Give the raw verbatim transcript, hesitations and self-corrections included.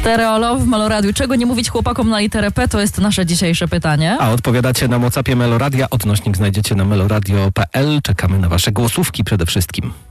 Stereolo w Meloradiu. Czego nie mówić chłopakom na literę P, to jest nasze dzisiejsze pytanie. A odpowiadacie na WhatsAppie Meloradia. Odnośnik znajdziecie na meloradio kropka p l. Czekamy na wasze głosówki przede wszystkim.